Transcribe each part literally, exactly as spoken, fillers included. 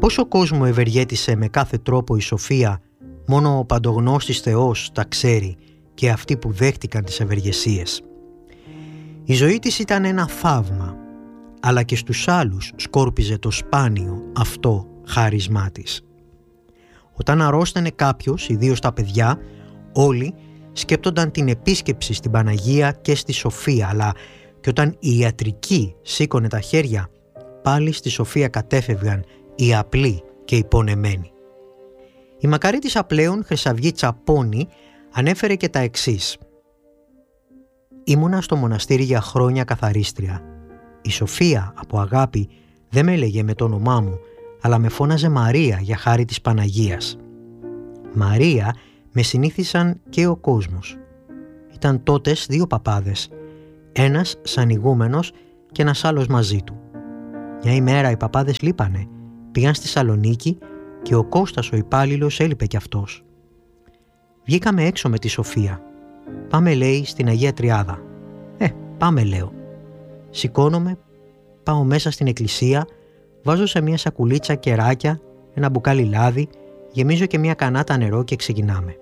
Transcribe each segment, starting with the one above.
Πόσο κόσμο ευεργέτησε με κάθε τρόπο η Σοφία, μόνο ο παντογνώστης Θεός τα ξέρει και αυτοί που δέχτηκαν τις ευεργεσίες. Η ζωή της ήταν ένα θαύμα, αλλά και στους άλλους σκόρπιζε το σπάνιο αυτό χάρισμά της. Όταν αρρώστανε κάποιος, ιδίως τα παιδιά, όλοι σκέπτονταν την επίσκεψη στην Παναγία και στη Σοφία, αλλά και όταν η ιατρική σήκωνε τα χέρια, πάλι στη Σοφία κατέφευγαν οι απλοί και οι πονεμένοι. Η Μακαρίτισσα πλέον, Χρυσαυγή Τσαπώνη, ανέφερε και τα εξής. «Ήμουνα στο μοναστήρι για χρόνια καθαρίστρια. Η Σοφία από αγάπη δεν με έλεγε με το όνομά μου, αλλά με φώναζε Μαρία για χάρη της Παναγίας. Μαρία με συνήθισαν και ο κόσμος. Ήταν τότες δύο παπάδες, ένας σαν ηγούμενος και ένας άλλος μαζί του. Μια ημέρα οι παπάδες λείπανε, πήγαν στη Σαλονίκη και ο Κώστας ο υπάλληλος έλειπε κι αυτός. Βγήκαμε έξω με τη Σοφία. Πάμε, λέει, στην Αγία Τριάδα. Ε, πάμε, λέω. Σηκώνομαι, πάω μέσα στην εκκλησία, βάζω σε μια σακουλίτσα κεράκια, ένα μπουκάλι λάδι, γεμίζω και μια κανάτα νερό και ξεκινάμε.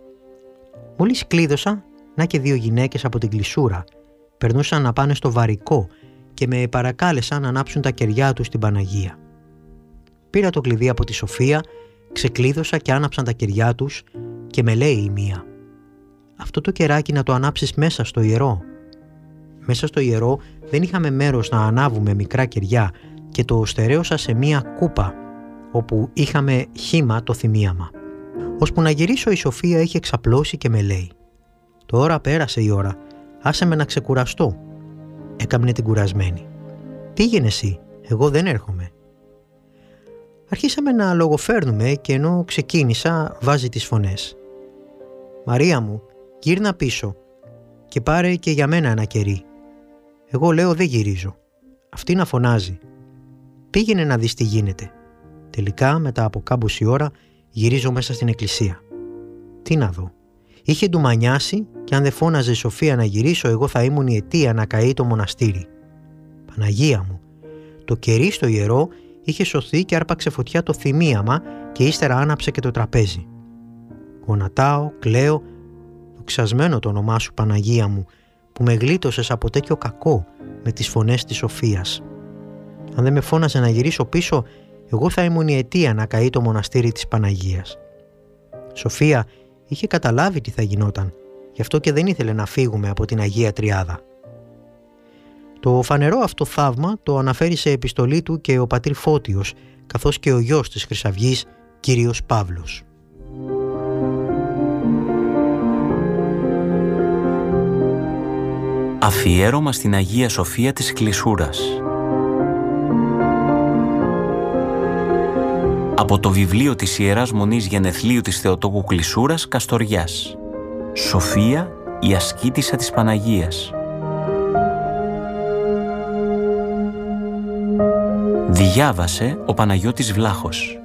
Μόλις κλείδωσα, να και δύο γυναίκες από την κλεισούρα, περνούσαν να πάνε στο βαρικό και με παρακάλεσαν να ανάψουν τα κεριά τους στην Παναγία. Πήρα το κλειδί από τη Σοφία, ξεκλείδωσα και άναψαν τα κεριά τους και με λέει η μία: «Αυτό το κεράκι να το ανάψεις μέσα στο ιερό». Μέσα στο ιερό δεν είχαμε μέρος να ανάβουμε μικρά κεριά και το στερέωσα σε μία κούπα όπου είχαμε χύμα το θυμίαμα. Ώσπου να γυρίσω η Σοφία είχε ξαπλώσει και με λέει: «Τώρα πέρασε η ώρα, άσε με να ξεκουραστώ». Έκαμνε την κουρασμένη. «Πήγαινε εσύ, εγώ δεν έρχομαι». Αρχίσαμε να λογοφέρνουμε και ενώ ξεκίνησα βάζει τις φωνές. «Μαρία μου, γύρνα πίσω και πάρε και για μένα ένα κερί». Εγώ λέω δεν γυρίζω. Αυτή να φωνάζει. «Πήγαινε να δεις τι γίνεται». Τελικά μετά από κάμποση ώρα γυρίζω μέσα στην εκκλησία. Τι να δω. Είχε ντουμανιάσει και αν δεν φώναζε η Σοφία να γυρίσω, εγώ θα ήμουν η αιτία να καεί το μοναστήρι. Παναγία μου, το κερί στο ιερό είχε σωθεί και άρπαξε φωτιά το θυμίαμα και ύστερα άναψε και το τραπέζι. Γονατάω, κλαίω, δοξασμένο το όνομά σου Παναγία μου, που με γλίτωσες από τέτοιο κακό με τις φωνές της Σοφίας. Αν δεν με φώναζε να γυρίσω πίσω, εγώ θα ήμουν η αιτία να καεί το μοναστήρι της Παναγίας. Σοφία είχε καταλάβει τι θα γινόταν, γι' αυτό και δεν ήθελε να φύγουμε από την Αγία Τριάδα. Το φανερό αυτό θαύμα το αναφέρει σε επιστολή του και ο πατήρ Φώτιος, καθώς και ο γιος της Χρυσαυγής, κύριος Παύλος. Αφιέρωμα στην Αγία Σοφία της Κλεισούρας. Από το βιβλίο της Ιεράς Μονής Γενεθλίου της Θεοτόκου Κλεισούρας, Καστοριάς. Σοφία, η ασκήτισσα της Παναγίας. Διάβασε ο Παναγιώτης Βλάχος.